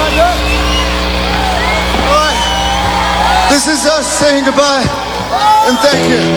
This is us saying goodbye, and thank you.